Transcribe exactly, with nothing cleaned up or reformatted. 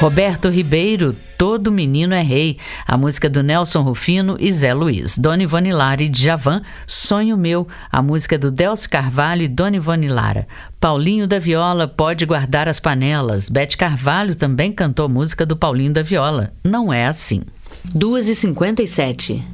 Roberto Ribeiro, Todo Menino é Rei, a música do Nelson Rufino e Zé Luiz. Dona Ivone Lara e Djavan, Sonho Meu, a música do Delcio Carvalho e Dona Ivone Lara. Paulinho da Viola, Pode Guardar as Panelas. Bete Carvalho também cantou música do Paulinho da Viola, Não É Assim. duas e cinquenta e sete.